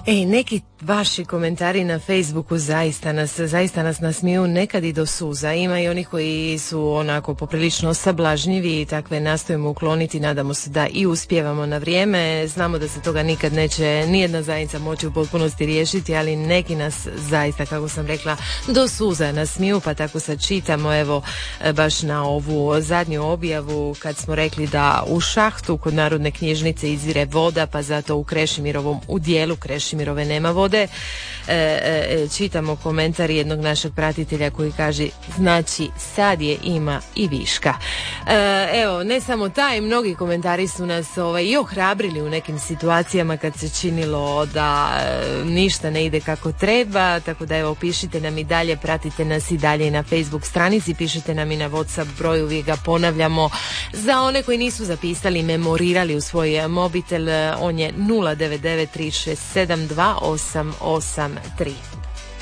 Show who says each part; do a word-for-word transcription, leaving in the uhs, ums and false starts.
Speaker 1: E, neki vaši komentari na Facebooku zaista nas, zaista nas nasmiju nekad i do suza. Ima i oni koji su onako poprilično sablažnjivi i takve nastojimo ukloniti. Nadamo se da i uspijevamo na vrijeme. Znamo da se toga nikad neće nijedna zajednica moći u potpunosti riješiti, ali neki nas zaista, kako sam rekla, do suza nasmiju, pa tako sad čitamo evo baš na ovu zadnju objavu kad smo rekli da u šahtu kod Narodne knjižnice izvire voda, pa zato u Krešimirovom, u dijelu Krešimirove nema vode. E, e, čitamo komentar jednog našeg pratitelja koji kaže, znači sad je ima i viška. E, evo, ne samo taj, mnogi komentari su nas ovaj, i ohrabrili u nekim situacijama kad se činilo da e, ništa ne ide kako treba, tako da evo, pišite nam i dalje, pratite nas i dalje na Facebook stranici, pišite nam i na WhatsApp broj, uvijek ga ponavljamo za one koji nisu zapisali, memorirali u svoj mobitel, on je nula devet devet tri šest sedam dva osam osam tri.